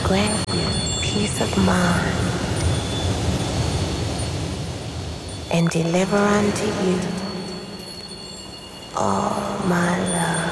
grant you peace of mind and deliver unto you all my love.